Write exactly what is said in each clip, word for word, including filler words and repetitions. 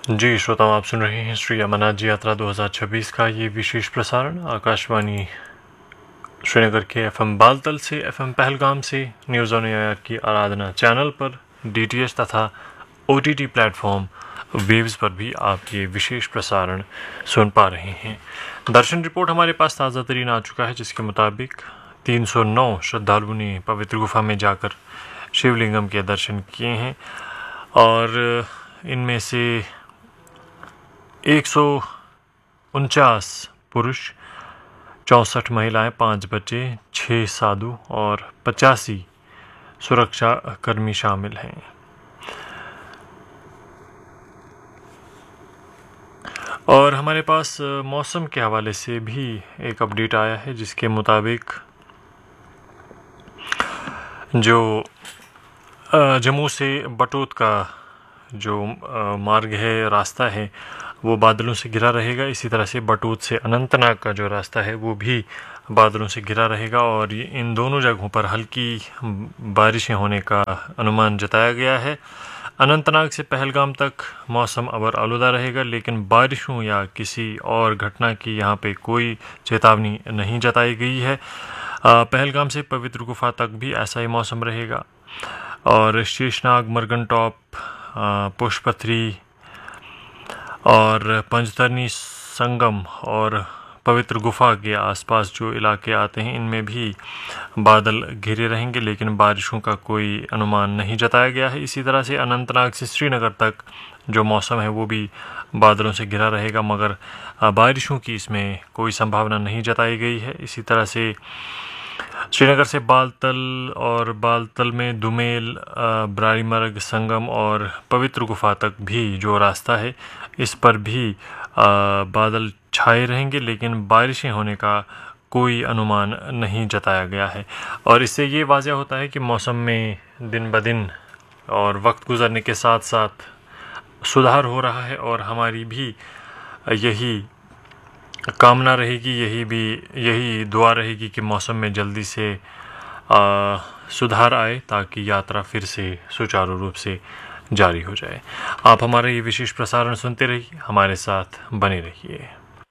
जी श्रोताओं, आप सुन रहे हैं श्री अमरनाथ जी यात्रा दो हज़ार छब्बीस का ये विशेष प्रसारण आकाशवाणी श्रीनगर के एफएम बालतल से, एफएम पहलगाम से, न्यूज़ ऑन एयर की आराधना चैनल पर, डीटीएच तथा ओटीटी प्लेटफॉर्म वेव्स पर भी आप ये विशेष प्रसारण सुन पा रहे हैं। दर्शन रिपोर्ट हमारे पास ताज़ा तरीन आ चुका है, जिसके मुताबिक तीन सौ नौ श्रद्धालुओं ने पवित्र गुफा में जाकर शिवलिंगम के दर्शन किए हैं और इनमें से एक सौ उनचास पुरुष, चौंसठ महिलाएं, पाँच बच्चे, छः साधु और पचासी सुरक्षा कर्मी शामिल हैं। और हमारे पास मौसम के हवाले से भी एक अपडेट आया है, जिसके मुताबिक जो जम्मू से बटोत का जो मार्ग है, रास्ता है, वो बादलों से घिरा रहेगा। इसी तरह से बटोत से अनंतनाग का जो रास्ता है वो भी बादलों से घिरा रहेगा और इन दोनों जगहों पर हल्की बारिशें होने का अनुमान जताया गया है। अनंतनाग से पहलगाम तक मौसम अबर आलूदा रहेगा, लेकिन बारिशों या किसी और घटना की यहाँ पे कोई चेतावनी नहीं जताई गई है। पहलगाम से पवित्र गुफा तक भी ऐसा ही मौसम रहेगा और शेषनाग, मरगन टॉप, पुष्पथरी और पंचतरनी संगम और पवित्र गुफा के आसपास जो इलाके आते हैं, इनमें भी बादल घिरे रहेंगे, लेकिन बारिशों का कोई अनुमान नहीं जताया गया है। इसी तरह से अनंतनाग से श्रीनगर तक जो मौसम है वो भी बादलों से घिरा रहेगा, मगर बारिशों की इसमें कोई संभावना नहीं जताई गई है। इसी तरह से श्रीनगर से बालतल और बालतल में दुमेल, ब्रारीमर्ग, संगम और पवित्र गुफा तक भी जो रास्ता है, इस पर भी आ, बादल छाए रहेंगे, लेकिन बारिशें होने का कोई अनुमान नहीं जताया गया है। और इससे ये वाज़ह होता है कि मौसम में दिन ब दिन और वक्त गुजरने के साथ साथ सुधार हो रहा है और हमारी भी यही कामना रहेगी, यही भी यही दुआ रहेगी कि मौसम में जल्दी से आ, सुधार आए, ताकि यात्रा फिर से सुचारू रूप से जारी हो जाए। आप हमारा ये विशेष प्रसारण सुनते रहिए, हमारे साथ बने रहिए।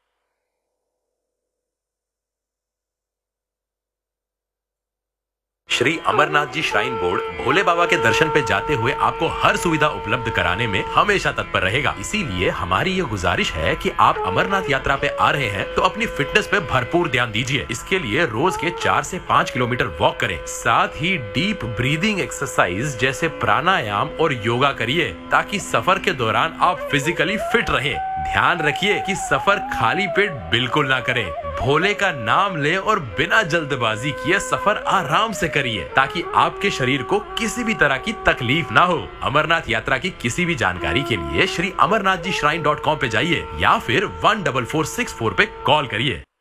श्री अमरनाथ जी श्राइन बोर्ड भोले बाबा के दर्शन पे जाते हुए आपको हर सुविधा उपलब्ध कराने में हमेशा तत्पर रहेगा। इसीलिए हमारी ये गुजारिश है कि आप अमरनाथ यात्रा पे आ रहे हैं तो अपनी फिटनेस पे भरपूर ध्यान दीजिए। इसके लिए रोज के चार से पाँच किलोमीटर वॉक करें, साथ ही डीप ब्रीदिंग एक्सरसाइज जैसे प्राणायाम और योगा करिए, ताकि सफर के दौरान आप फिजिकली फिट रहें। ध्यान रखिए कि सफर खाली पेट बिल्कुल ना करें। भोले का नाम लें और बिना जल्दबाजी किए सफर आराम से करिए, ताकि आपके शरीर को किसी भी तरह की तकलीफ ना हो। अमरनाथ यात्रा की किसी भी जानकारी के लिए Shri Amarnath ji shrine dot com पे जाइए या फिर one double four six four पे कॉल करिए।